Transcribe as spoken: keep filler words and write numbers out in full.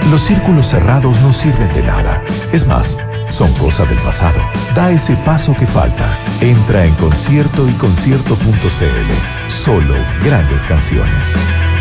Los círculos cerrados no sirven de nada. Es más, son cosa del pasado. Da ese paso que falta. Entra en concierto y concierto punto c l. Solo grandes canciones.